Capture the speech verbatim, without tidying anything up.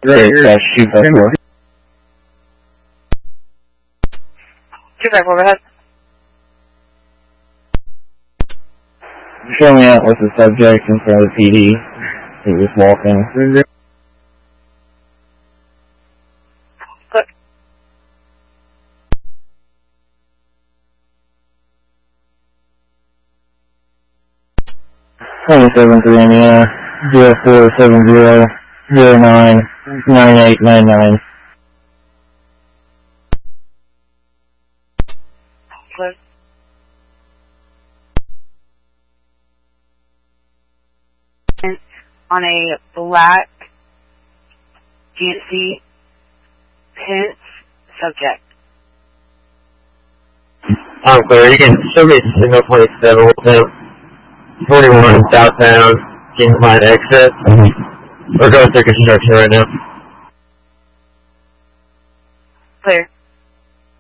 right here. Uh, shoot that door. two five four, go ahead. Show me out with the subject in front of the P D. He was walking. Click. twenty-seven three Indiana, zero four seven zero, zero nine, nine eight nine nine. Click. On a black G M C Pence subject. I'm clear. You can show me signal twenty-seven with them. forty-one southbound, Kings Line exit. We're going through construction right now. Clear.